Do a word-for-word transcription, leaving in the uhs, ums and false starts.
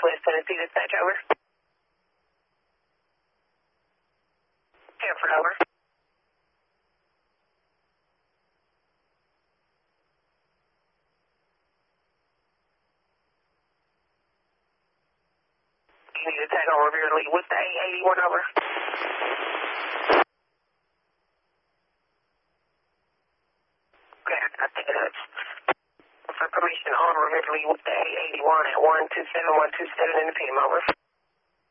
Southwest Tennessee dispatch, over. Hanford, over. You need to tag on Revere Lee with the A eighty-one, over. Okay, I think it is. For permission on Revere Lee with the A eighty-one at one two seven one two seven in the P M, over.